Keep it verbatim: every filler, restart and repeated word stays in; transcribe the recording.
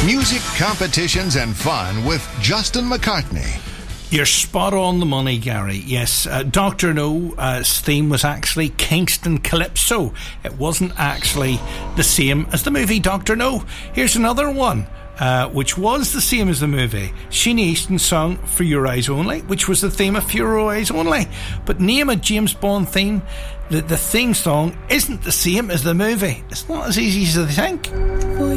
Music, competitions, and fun with Justin McCartney. You're spot on the money, Gary. Yes, uh, Doctor No's uh, theme was actually Kingston Calypso. It wasn't actually the same as the movie Doctor No. Here's another one, uh, which was the same as the movie. Sheena Easton's song For Your Eyes Only, which was the theme of For Your Eyes Only. But name a James Bond theme, the, the theme song isn't the same as the movie. It's not as easy as they think.